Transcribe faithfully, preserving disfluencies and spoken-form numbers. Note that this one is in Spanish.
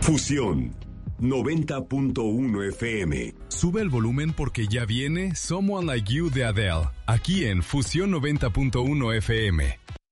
Fusión noventa punto uno F M. Sube el volumen porque ya viene Someone Like You de Adele, aquí en Fusión noventa punto uno F M.